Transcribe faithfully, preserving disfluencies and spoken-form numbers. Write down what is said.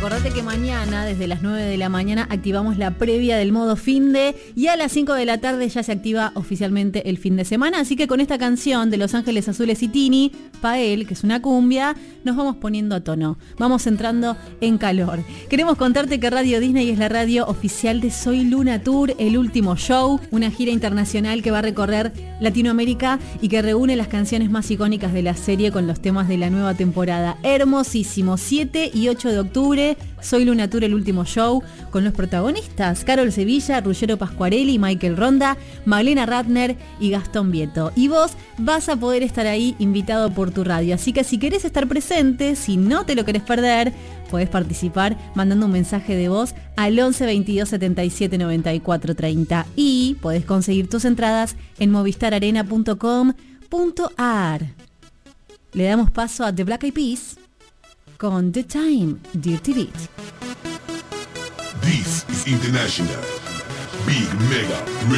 acordate que mañana, desde las nueve de la mañana, activamos la previa del modo finde y a las cinco de la tarde ya se activa oficialmente el fin de semana. Así que con esta canción de Los Ángeles Azules y Tini, Pael, que es una cumbia, nos vamos poniendo a tono. Vamos entrando en calor. Queremos contarte que Radio Disney es la radio oficial de Soy Luna Tour, el último show, una gira internacional que va a recorrer Latinoamérica y que reúne las canciones más icónicas de la serie con los temas de la nueva temporada. Hermosísimo. siete y ocho de octubre, Soy Luna Tour, el último show, con los protagonistas Carol Sevilla, Ruggero Pasquarelli, Michael Ronda, Malena Ratner y Gastón Vieto. Y vos vas a poder estar ahí invitado por tu radio. Así que si querés estar presente, si no te lo querés perder, podés participar mandando un mensaje de voz al once veintidós setenta y siete noventa y cuatro treinta y podés conseguir tus entradas en movistar arena punto com punto a r. Le damos paso a The Black Eyed Peas con The Time, Dirty Beat. This is International Big Mega